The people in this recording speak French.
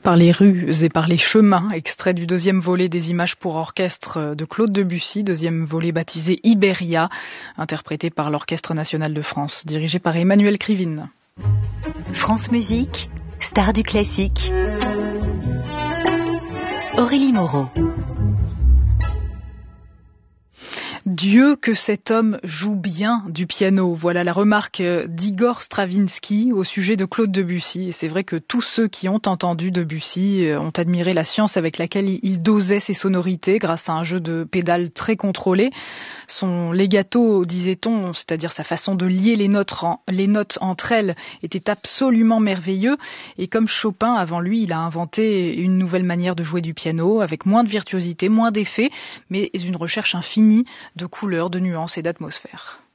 Par les rues et par les chemins, extrait du deuxième volet des images pour orchestre de Claude Debussy, deuxième volet baptisé Iberia, interprété par l'Orchestre national de France, dirigé par Emmanuel Krivine. France Musique, star du classique. Aurélie Moreau. Dieu que cet homme joue bien du piano. Voilà la remarque d'Igor Stravinsky au sujet de Claude Debussy. Et c'est vrai que tous ceux qui ont entendu Debussy ont admiré la science avec laquelle il dosait ses sonorités grâce à un jeu de pédales très contrôlé. Son legato, disait-on, c'est-à-dire sa façon de lier les notes entre elles, était absolument merveilleux. Et comme Chopin, avant lui, il a inventé une nouvelle manière de jouer du piano avec moins de virtuosité, moins d'effets, mais une recherche infinie de couleurs, de nuances et d'atmosphère.